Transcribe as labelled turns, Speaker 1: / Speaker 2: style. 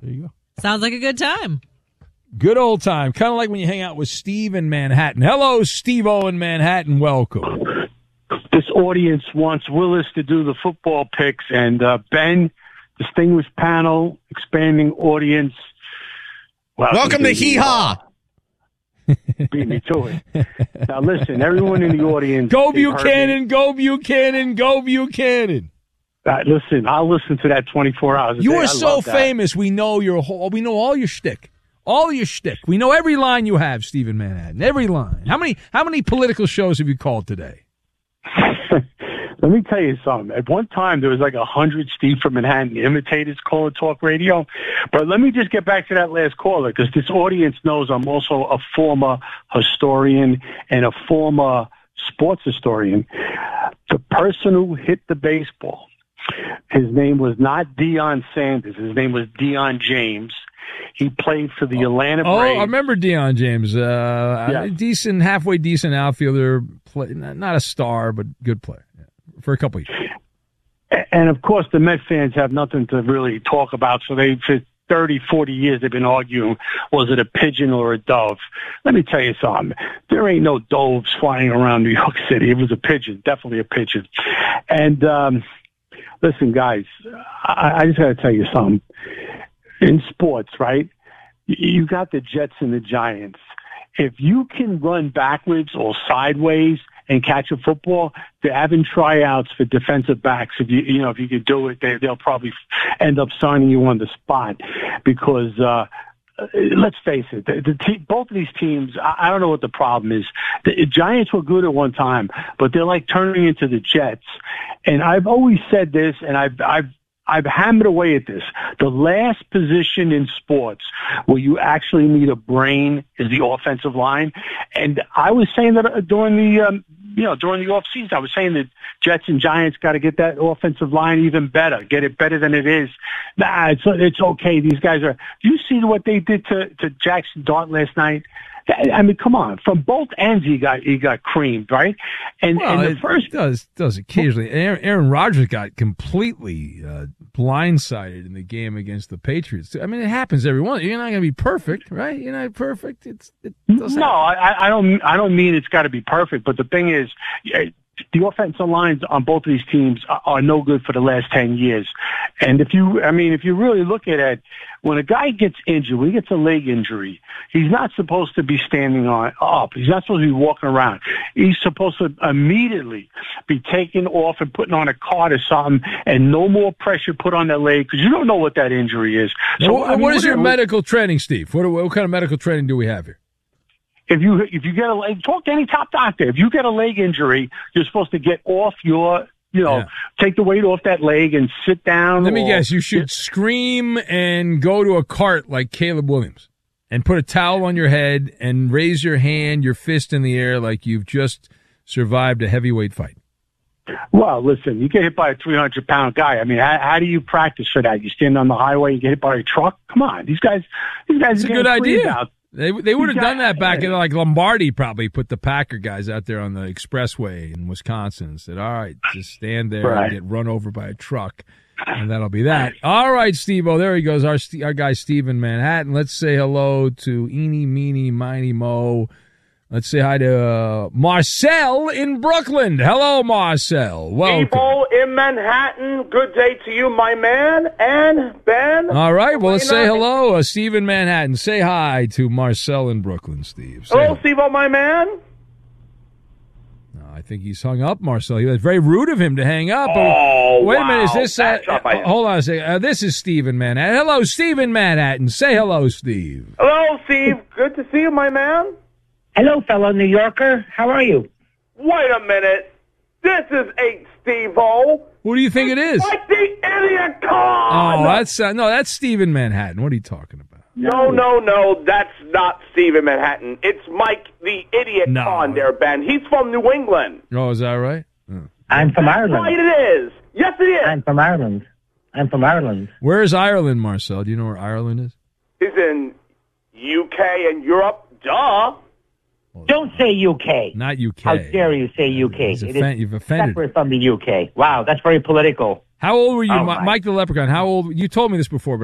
Speaker 1: There you go.
Speaker 2: Sounds like a good time.
Speaker 1: Good old time. Kind of like when you hang out with Steve in Manhattan. Hello, Steve-O in Manhattan. Welcome.
Speaker 3: This audience wants Willis to do the football picks, and Ben, distinguished panel, expanding audience.
Speaker 4: Welcome to Hee Haw.
Speaker 3: Beat me to it. Now listen, everyone in the audience.
Speaker 1: Go Buchanan, go Buchanan, go Buchanan.
Speaker 3: Listen, I'll listen to that 24 hours a day.
Speaker 1: You are so famous. We know we know all your shtick. All your shtick. We know every line you have, Stephen Manhattan. Every line. How many political shows have you called today?
Speaker 3: Let me tell you something. At one time, there was like 100 Steve from Manhattan imitators calling talk radio. But let me just get back to that last caller, because this audience knows I'm also a former historian and a former sports historian. The person who hit the baseball, his name was not Deion Sanders. His name was Deion James. He played for the Atlanta Braves.
Speaker 1: Oh, I remember Deion James.
Speaker 3: Yeah.
Speaker 1: Halfway decent outfielder. Not a star, but good player for a couple of years.
Speaker 3: And, of course, the Met fans have nothing to really talk about, so for 30, 40 years they've been arguing, was it a pigeon or a dove? Let me tell you something. There ain't no doves flying around New York City. It was a pigeon, definitely a pigeon. And listen, guys, I just got to tell you something. In sports, right, you got the Jets and the Giants. If you can run backwards or sideways and catch a football, they're having tryouts for defensive backs. If you could do it, they'll probably end up signing you on the spot, because let's face it, both of these teams, I don't know what the problem is. The Giants were good at one time, but they're like turning into the Jets. And I've always said this, and I've hammered away at this. The last position in sports where you actually need a brain is the offensive line. And I was saying that during the off season, I was saying that Jets and Giants got to get that offensive line even better, get it better than it is. Nah, it's okay. These guys are. Do you see what they did to Jackson Dart last night? I mean, come on. From both ends, he got creamed, right? And the first
Speaker 1: does occasionally. Aaron Rodgers got completely blindsided in the game against the Patriots. I mean, it happens every once. You're not going to be perfect, right? You're not perfect.
Speaker 3: I don't mean it's got to be perfect. But the thing is, the offensive lines on both of these teams are no good for the last 10 years. And if you really look at it, when a guy gets injured, when he gets a leg injury, he's not supposed to be standing up. He's not supposed to be walking around. He's supposed to immediately be taken off and putting on a cart or something, and no more pressure put on that leg, because you don't know what that injury is. So
Speaker 1: what is your medical training, Steve? What kind of medical training do we have here?
Speaker 3: If you get a leg, talk to any top doctor. If you get a leg injury, you're supposed to get off your, take the weight off that leg and sit down.
Speaker 1: Let me guess. You should scream and go to a cart like Caleb Williams and put a towel on your head and raise your hand, your fist in the air like you've just survived a heavyweight fight.
Speaker 3: Well, listen, you get hit by a 300-pound guy. I mean, how do you practice for that? You stand on the highway, you get hit by a truck? Come on. These guys
Speaker 1: it's a good idea. They would have done that back in, like, Lombardi probably put the Packer guys out there on the expressway in Wisconsin and said, all right, just stand there and get run over by a truck, and that'll be that. All right, Steve-O, there he goes, our guy Steve in Manhattan. Let's say hello to Eeny, Meeny, Miny, Mo. Let's say hi to Marcel in Brooklyn. Hello, Marcel. Welcome.
Speaker 5: People in Manhattan, good day to you, my man, and Ben.
Speaker 1: All right, well, let's say hello. Steve in Manhattan. Say hi to Marcel in Brooklyn, Steve.
Speaker 5: Hello, Steve-O, my man.
Speaker 1: No, I think he's hung up, Marcel. It was very rude of him to hang up. Wait a minute. Is this hold on a second. This is Steve in Manhattan. Hello, Steve in Manhattan. Say hello, Steve.
Speaker 5: Hello, Steve. Good to see you, my man.
Speaker 6: Hello, fellow New Yorker. How are you?
Speaker 5: Wait a minute. This is ain't Steve-O.
Speaker 1: Who do you think it is?
Speaker 5: Like the idiot con.
Speaker 1: Oh, that's Steve in Manhattan. What are you talking about?
Speaker 5: No. That's not Steve in Manhattan. It's Mike the idiot con there, Ben. He's from New England.
Speaker 1: Oh, is that right? Oh.
Speaker 6: I'm from Ireland.
Speaker 5: Right, it is. Yes, it is.
Speaker 6: I'm from Ireland.
Speaker 1: Where is Ireland, Marcel? Do you know where Ireland is?
Speaker 5: It's in UK and Europe. Duh.
Speaker 6: Don't say UK.
Speaker 1: Not UK.
Speaker 6: How dare you say UK?
Speaker 1: You've offended.
Speaker 6: Separate from the UK. Wow, that's very political.
Speaker 1: How old were you, Mike the Leprechaun? How old? You told me this before, but